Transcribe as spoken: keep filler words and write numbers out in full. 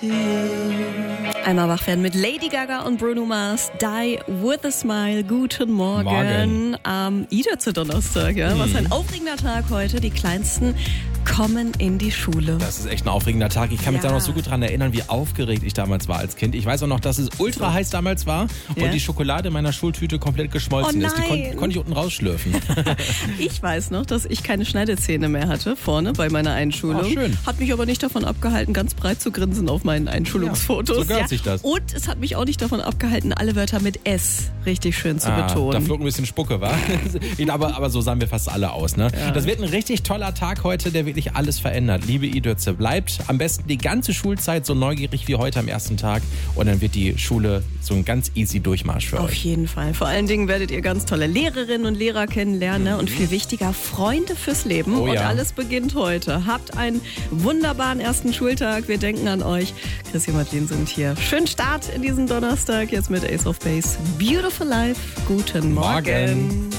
Einmal wach werden mit Lady Gaga und Bruno Mars. Die with a Smile. Guten Morgen. Morgen. Am Ida-zu-Donnerstag. Ja? Was ein aufregender Tag heute. Die Kleinsten kommen in die Schule. Das ist echt ein aufregender Tag. Ich kann mich Ja. da noch so gut dran erinnern, wie aufgeregt ich damals war als Kind. Ich weiß auch noch, dass es ultra heiß damals war Ja. und die Schokolade in meiner Schultüte komplett geschmolzen Oh ist. Die kon nein. konnte ich unten rausschlürfen. Ich weiß noch, dass ich keine Schneidezähne mehr hatte vorne bei meiner Einschulung. Ach, schön. Hat mich aber nicht davon abgehalten, ganz breit zu grinsen auf meinen Einschulungsfotos. Ja, so gehört sich das. Und es hat mich auch nicht davon abgehalten, alle Wörter mit S richtig schön zu Ah, betonen. da flog ein bisschen Spucke, wa? aber, aber so sahen wir fast alle aus. Ne? Ja. Das wird ein richtig toller Tag heute, der wirklich alles verändert. Liebe Idürze, bleibt am besten die ganze Schulzeit so neugierig wie heute am ersten Tag und dann wird die Schule so ein ganz easy Durchmarsch für Auf euch. jeden Fall. Vor allen Dingen werdet ihr ganz tolle Lehrerinnen und Lehrer kennenlernen ne? und viel wichtiger, Freunde fürs Leben. Oh und ja. alles beginnt heute. Habt einen wunderbaren ersten Schultag. Wir denken an euch. Chrissy und Madeleine sind hier. Schönen Start in diesen Donnerstag jetzt mit Ace of Base. Beautiful Life. Guten Morgen. Morgen.